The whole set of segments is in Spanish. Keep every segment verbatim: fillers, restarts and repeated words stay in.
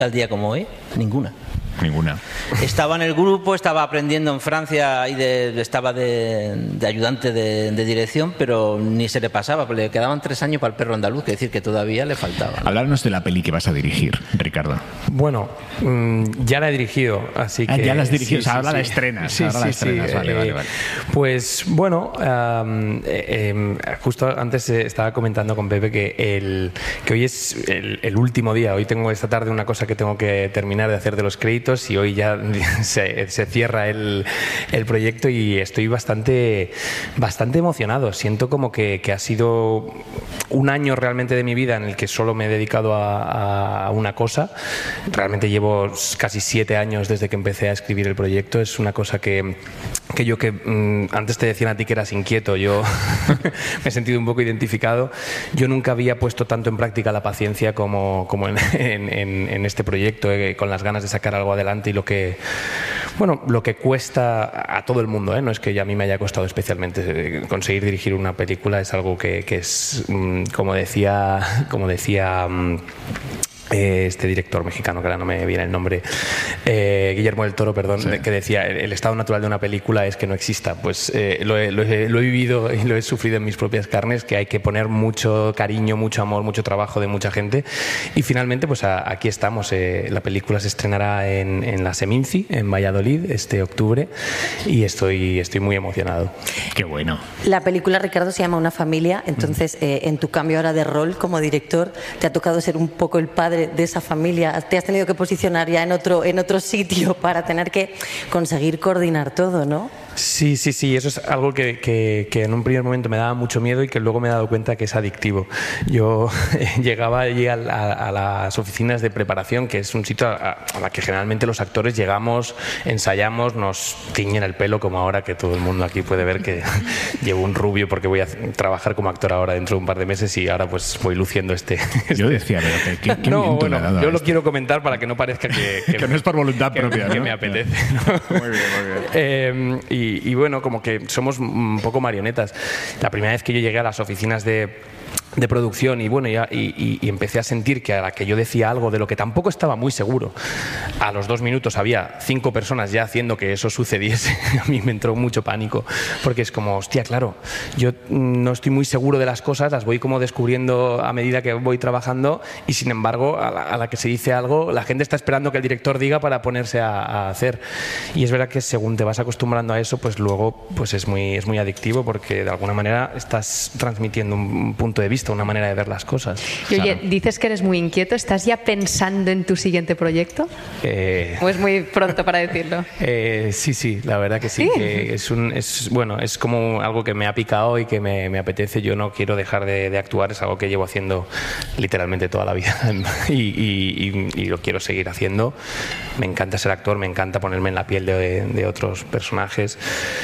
al día como hoy, ninguna. Ninguna. Estaba en el grupo, estaba aprendiendo en Francia, y de, estaba de, de ayudante de, de dirección, pero ni se le pasaba, porque le quedaban tres años para el perro andaluz, que decir que todavía le faltaba. Háblanos de la peli que vas a dirigir, Ricardo. Bueno, mmm, ya la he dirigido, así que... Ah, ya la has dirigido, sí, o sea, sí, ahora sí. la estrenas. Sí, ahora sí, la estrenas. sí. Vale, eh, vale, vale. Pues bueno, um, eh, eh, justo antes eh, estaba comentando con Pepe que, el, que hoy es el, el último día. Hoy tengo esta tarde una cosa que tengo que terminar de hacer de los créditos y hoy ya se, se cierra el, el proyecto y estoy bastante, bastante emocionado. Siento como que, que ha sido un año realmente de mi vida en el que solo me he dedicado a, a una cosa. Realmente llevo casi siete años desde que empecé a escribir el proyecto. Es una cosa que, que yo que mmm, antes te decían a ti que eras inquieto, yo me he sentido un poco identificado. Yo nunca había puesto tanto en práctica la paciencia como, como en, en, en este proyecto, eh, con las ganas de sacar algo adelante y lo que Bueno, lo que cuesta a todo el mundo, ¿eh? No es que ya a mí me haya costado especialmente conseguir dirigir una película, es algo que, que es, como decía, como decía este director mexicano, que ahora no me viene el nombre, eh, Guillermo del Toro, perdón, sí. que decía, el estado natural de una película es que no exista. Pues eh, lo, he, lo, he, lo he vivido y lo he sufrido en mis propias carnes, que hay que poner mucho cariño, mucho amor, mucho trabajo de mucha gente. Y finalmente, pues a, aquí estamos. Eh, la película se estrenará en, en la Seminci, en Valladolid, este octubre, y estoy, estoy muy emocionado. Qué bueno. La película, Ricardo, se llama Una familia. Entonces, eh, en tu cambio ahora de rol como director, te ha tocado ser un poco el padre de esa familia. Te has tenido que posicionar ya en otro, en otro sitio para tener que conseguir coordinar todo, ¿no? Sí, sí, sí, eso es algo que, que, que en un primer momento me daba mucho miedo y que luego me he dado cuenta que es adictivo. Yo llegaba allí a, a, a las oficinas de preparación, que es un sitio a, a la que generalmente los actores llegamos, ensayamos, nos tiñen el pelo, como ahora que todo el mundo aquí puede ver que llevo un rubio porque voy a trabajar como actor ahora dentro de un par de meses y ahora pues voy luciendo este... este. Yo decía, pero que, que, que no, bueno, le ha dado yo lo esto. quiero comentar para que no parezca que... Que, que no es por voluntad que, propia, que ¿no? me apetece, ¿no? Muy bien, muy bien. Eh, y, Y, y bueno, como que somos un poco marionetas. La primera vez que yo llegué a las oficinas de, de producción y bueno, y, y, y empecé a sentir que a la que yo decía algo de lo que tampoco estaba muy seguro, a los dos minutos había cinco personas ya haciendo que eso sucediese. A mí me entró mucho pánico, porque es como, hostia, claro, yo no estoy muy seguro de las cosas, las voy como descubriendo a medida que voy trabajando y sin embargo a la, a la que se dice algo, la gente está esperando que el director diga para ponerse a, a hacer. Y es verdad que según te vas acostumbrando a eso, pues luego pues es muy, es muy adictivo, porque de alguna manera estás transmitiendo un punto de vista, una manera de ver las cosas. Y oye, claro. Dices que eres muy inquieto, ¿estás ya pensando en tu siguiente proyecto? Eh, ¿O es muy pronto para decirlo? Eh, sí, sí, la verdad que sí. ¿Sí? Que es, un, es, bueno, es como algo que me ha picado y que me, me apetece. Yo no quiero dejar de, de actuar, es algo que llevo haciendo literalmente toda la vida y, y, y, y lo quiero seguir haciendo. Me encanta ser actor, me encanta ponerme en la piel de, de otros personajes,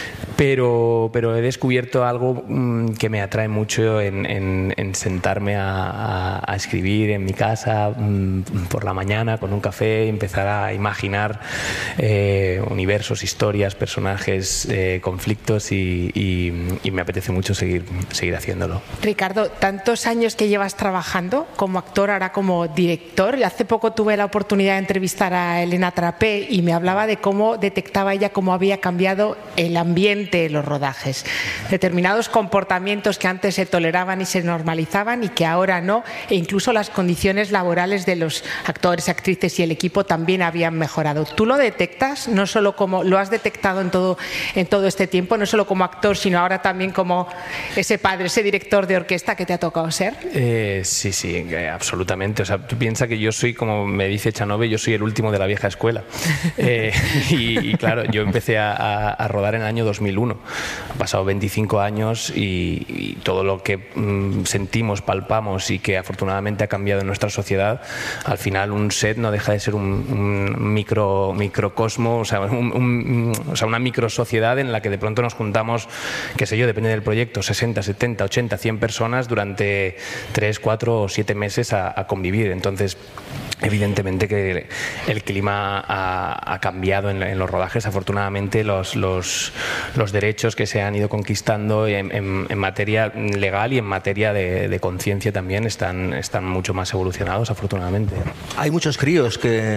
pero, pero he descubierto algo mmm, que me atrae mucho en, en, en sentarme a, a, a escribir en mi casa mmm, por la mañana con un café y empezar a imaginar eh, universos, historias, personajes, eh, conflictos y, y, y me apetece mucho seguir, seguir haciéndolo. Ricardo, tantos años que llevas trabajando como actor, ahora como director. Hace poco tuve la oportunidad de entrevistar a Elena Trapé y me hablaba de cómo detectaba ella cómo había cambiado el ambiente de los rodajes. Determinados comportamientos que antes se toleraban y se normalizaban y que ahora no, e incluso las condiciones laborales de los actores, actrices y el equipo también habían mejorado. ¿Tú lo detectas? No solo como lo has detectado en todo, en todo este tiempo, no solo como actor, sino ahora también como ese padre, ese director de orquesta que te ha tocado ser. Eh, sí, sí, eh, absolutamente. O sea, tú piensas que yo soy, como me dice Chanove, yo soy el último de la vieja escuela. Eh, y, y claro, yo empecé a, a, a rodar en el año dos mil uno. Han pasado veinticinco años y, y todo lo que mm, sentimos, palpamos y que afortunadamente ha cambiado en nuestra sociedad, al final un set no deja de ser un, un micro, microcosmo, o sea, un, un, o sea, una microsociedad en la que de pronto nos juntamos, qué sé yo, depende del proyecto, sesenta, setenta, ochenta, cien personas durante tres, cuatro o siete meses a, a convivir. Entonces, evidentemente que el clima ha, ha cambiado en, en los rodajes. Afortunadamente los, los, los los derechos que se han ido conquistando en, en, en materia legal y en materia de, de conciencia también están, están mucho más evolucionados, afortunadamente. Hay muchos críos que